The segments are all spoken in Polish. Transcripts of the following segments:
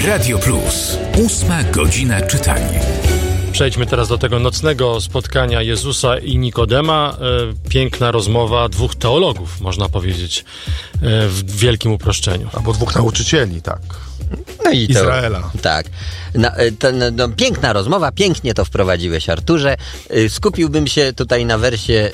Radio Plus. 8 godzina czytania. Przejdźmy teraz do tego nocnego spotkania Jezusa i Nikodema. Piękna rozmowa dwóch teologów, można powiedzieć, w wielkim uproszczeniu. Albo dwóch nauczycieli, tak. No i Izraela. Tak. Piękna rozmowa, pięknie to wprowadziłeś, Arturze. Skupiłbym się tutaj na wersie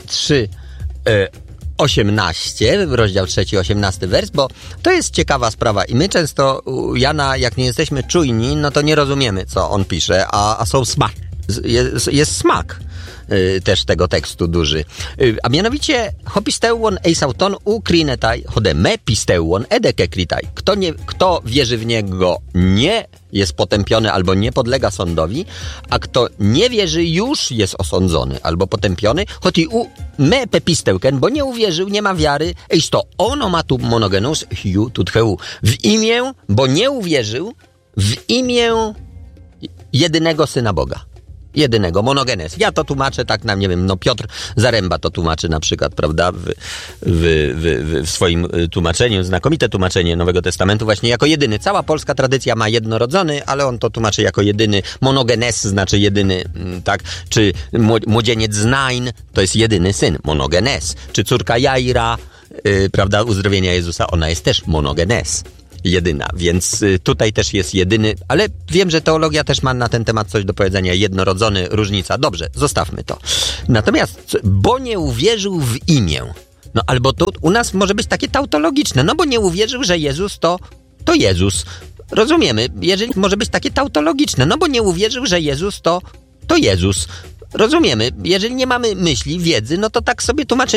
3:18, rozdział 3, 18 wers, bo to jest ciekawa sprawa i my często u Jana, jak nie jesteśmy czujni, no to nie rozumiemy, co on pisze, a są smak. Jest smak też tego tekstu duży. A mianowicie hopisteuon eisauton ukrinetai hodeme pisteuon edekekritai. Kto wierzy w niego nie jest potępiony albo nie podlega sądowi, a kto nie wierzy już jest osądzony albo potępiony. Choti u me pepisteuken, bo nie uwierzył, nie ma wiary. Eisto onomatu monogenus hiu tutheu. W imię, bo nie uwierzył, w imię jedynego Syna Boga. Jedynego, monogenes. Ja to tłumaczę tak, nie wiem, Piotr Zaręba to tłumaczy na przykład, prawda, w swoim tłumaczeniu, znakomite tłumaczenie Nowego Testamentu właśnie jako jedyny. Cała polska tradycja ma jednorodzony, ale on to tłumaczy jako jedyny. Monogenes znaczy jedyny, tak? Czy młodzieniec Znain to jest jedyny syn, monogenes. Czy córka Jaira, prawda, uzdrowienia Jezusa, ona jest też monogenes. Jedyna, więc tutaj też jest jedyny, ale wiem, że teologia też ma na ten temat coś do powiedzenia. Jednorodzony, różnica. Dobrze, zostawmy to. Natomiast, bo nie uwierzył w imię. No albo tu u nas może być takie tautologiczne, no bo nie uwierzył, że Jezus to Jezus. Rozumiemy, jeżeli może być takie tautologiczne, no bo nie uwierzył, że Jezus to Jezus. Rozumiemy, jeżeli nie mamy myśli, wiedzy, no to tak sobie tłumaczymy.